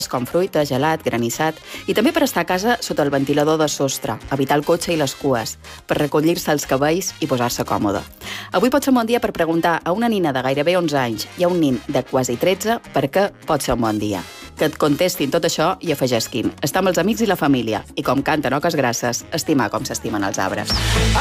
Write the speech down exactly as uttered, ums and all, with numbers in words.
com fruita, gelat, granissat, i també per estar a casa sota el ventilador de sostre, evitar el cotxe i les cues, per recollir-se els cabells i posar-se còmode. Avui pot ser un bon dia per preguntar a una nina de gairebé onze anys i a un nin de quasi tretze per què pot ser un bon dia. Que et contestin tot això i afegisquin. Estar amb els amics i la família, i com canten oques grasses, estimar com s'estimen els arbres.